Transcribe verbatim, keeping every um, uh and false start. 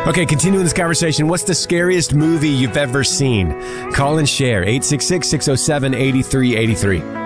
Okay, continuing this conversation. What's the scariest movie you've ever seen? Call and share. eight six six, six oh seven, eight three eight three.